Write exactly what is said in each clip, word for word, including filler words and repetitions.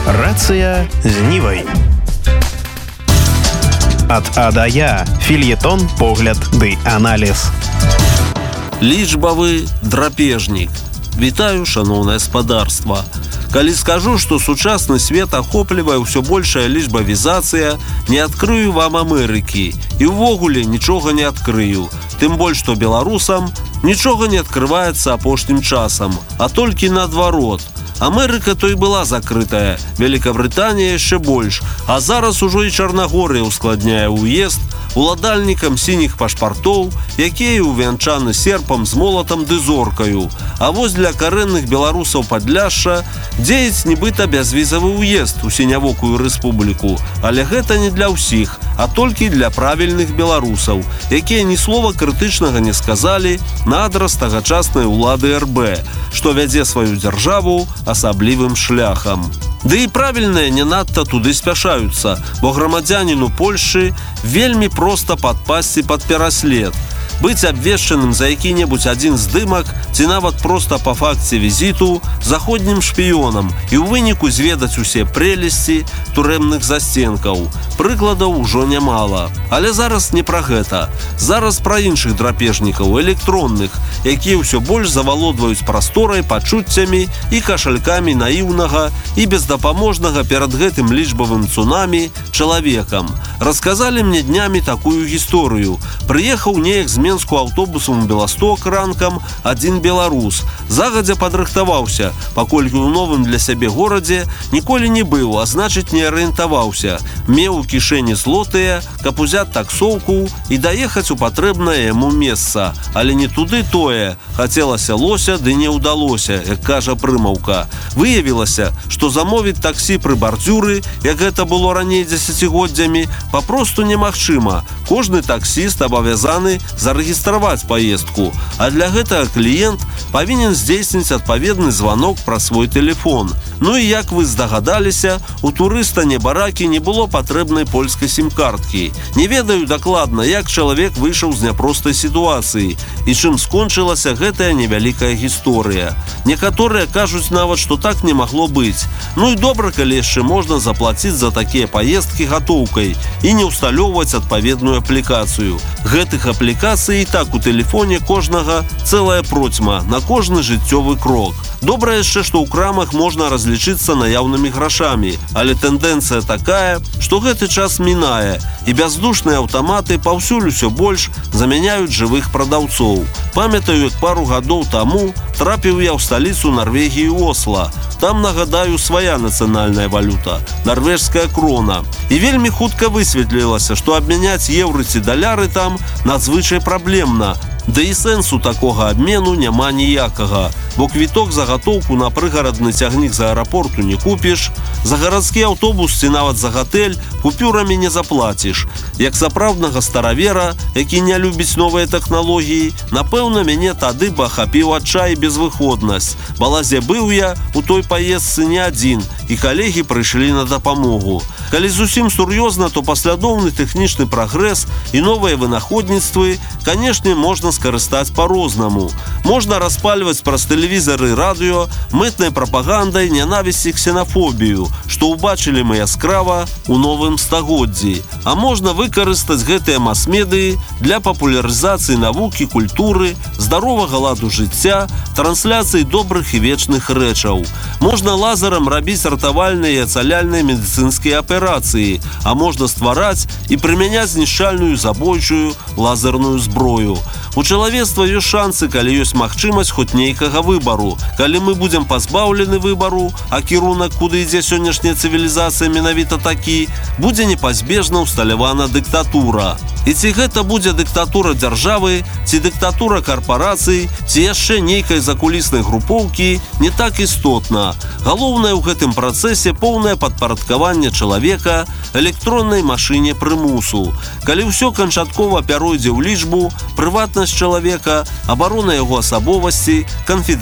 Рацыя з Нівай. Ад А да Я. Фельетон, погляд ды аналіз. Лічбавы драпежнік. Вітаю, шаноўнае спадарства. Калі скажу, што сучасны свет ахоплівае ўсё большая лічбавізацыя, не адкрыю вам Амерыкі і ўвогуле нічога не адкрыю. Тым больш, што беларусам нічога не адкрываецца апошнім часам, а толькі наадварот. Амерыка то і была закрытая, Великабрытанія яшчэ больш, а зараз ужо і Чарнагорыя ускладняе ўезд уладальнікам сініх пашпартоў, якія увянчаны серпам з молатам ды зоркаю. А вось для карэнных беларусаў Падляшша дзеяць нібыта бязвізавы ўезд у сінявокую рэспубліку, але гэта не для ўсіх, а толькі для правільных беларусаў, якія ні слова крытычнага не сказалі на адрас тагачаснай улады Эр Бэ, што вядзе сваю дзяржаву асаблівым шляхам. Ды і правільныя не надта туды спяшаюцца, бо грамадзяніну Польшчы вельмі проста падпасці пад пераслед. Быць абвешчаным за які-небудзь адзін здымак ці нават проста па факце візіту заходнім шпіёнам і ў выніку зведаць усе прэлесці турэмных засценкаў. Прыкладаў ужо нямала. Але зараз не пра гэта. Зараз пра іншых драпежнікаў, электронных, якія ўсё больш завалодваюць прасторай, пачуццямі і кашалькамі наіўнага і бездапаможнага перад гэтым лічбавым цунамі чалавекам. Расказалі мне днямі такую гісторыю. Прыехаў неяк з Менску аўтобусам у Беласток ранкам адзін беларус. Загадзя падрыхтаваўся, паколькі ў новым для сябе горадзе ніколі не быў, а значыць не арыентаваўся. Меў у кішэні злотыя, каб узяць таксоўку і даехаць у патрэбнае яму месца. Але не туды тое. Хацелася лося, ды не ўдалося, як кажа прымаўка. Выявілася, што замовіць таксі пры бардзюры, як гэта было раней дзесяцігоддзямі, папросту немагчыма. Кожны таксіст абавязаны зарэгістраваць паездку, а для гэтага кліент павінен здзейсніць адпаведны званок праз свой тэлефон. Ну і як вы здагадаліся, у турыста небаракі не было патрэбнай польскай сім-карткі. Не ведаю дакладна, як чалавек выйшаў з няпростай сітуацыі і чым скончылася гэтая невялікая гісторыя. Некаторыя кажуць нават, што так не магло быць. Ну і добра, калі яшчэ можна заплаціць за такія паездкі гатоўкай і не ўсталёўваць адпаведную аплікацыю. Гэтых аплікацый і так у тэлефоне кожнага цэлая процьма на кожны жыццёвы крок. Добра яшчэ, што ў крамах можна разлічыцца наяўнымі грашамі, але тэндэнцыя такая, што гэты час мінае, і бяздушныя аўтаматы паўсюль усё больш замяняюць жывых прадаўцоў. Памятаю, як пару гадоў таму трапіў я ў сталіцу Нарвегіі Осла. Там, нагадаю, свая нацыянальная валюта – нарвежская крона. І вельмі хутка высветлілася, што абмяняць еўры ці даляры там надзвычай праблемна. Да і сэнсу такога абмену няма ніякага, бо квіток за гатоўку на прыгарадны цягнік з аэрапорту не купіш, за гарадскі аўтобус ці нават за гатэль купюрамі не заплаціш. Як сапраўднага старавера, які не любіць новыя тэхналогіі, напэўна, мяне тады бы ахапіў адчай і безвыходнасць. Балазе быў я у той паездцы не адзін, і калегі прыйшлі на дапамогу. Калі зусім сур'ёзна, то паслядоўны тэхнічны прагрэс і новыя вынаходніцтвы, канешне, можна скарыстаць па-рознаму. Можна распальваць праз тэлевізары і радыё мэтнай прапагандай нянавісці і ксенафобію, што ўбачылі мы яскрава ў новым стагоддзі. А можна выкарыстаць гэтыя мас-медыі для папулярызацыі навукі, культуры, здаровага ладу жыцця, трансляцыі добрых і вечных рэчаў. Можна лазерам рабіць ратавальныя і ацаляльныя медыцынскія аперацыі, а можна ствараць і прымяняць знішчальную забойчую лазерную зброю. У чалавецтва ёсць шансы, калі ёсць магчымасць хоць нейкага выбару. Калі мы будзем пазбаўлены выбару, а кірунак, куды ідзе сённяшняя цывілізацыя менавіта такі, будзе непазбежна ўсталявана дыктатура. І ці гэта будзе дыктатура дзяржавы, ці дыктатура карпарацый, ці яшчэ нейкай закуліснай групоўкі, не так істотна. Галоўнае ў гэтым працэсе поўнае падпарадкаванне чалавека электроннай машыне прымусу. Калі ўсё канчаткова пяройдзе ў лічбу, прыватнасць чалавека, абарона яго асабовасці, канфідэнцыяльнасць,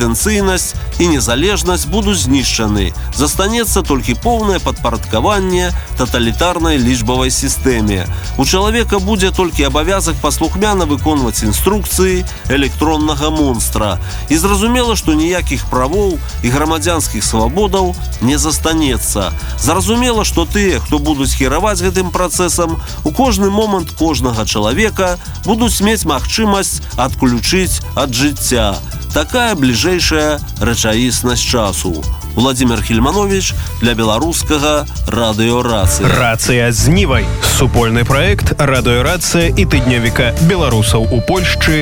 канфідэнцыйнасць і незалежнасць будуць знішчаны. Застанецца толькі поўнае падпарадкаванне таталітарнай лічбавай сістэме. У чалавека будзе толькі абавязак паслухмяна выконваць інструкцыі электроннага монстра. І зразумела, што ніякіх правоў і грамадзянскіх свабодаў не застанецца. Зразумела, што тыя, хто будуць кіраваць гэтым працэсам, у кожны момант кожнага чалавека будуць мець магчымасць адключыць ад жыцця. Такая бліжэйшая рэчаіснасць часу. Владимир Хельманович для беларускага радыёрацыі. Рацыя з Нівай. Супольны праект радыёрацыя і тыднёвіка беларусаў у Польшчы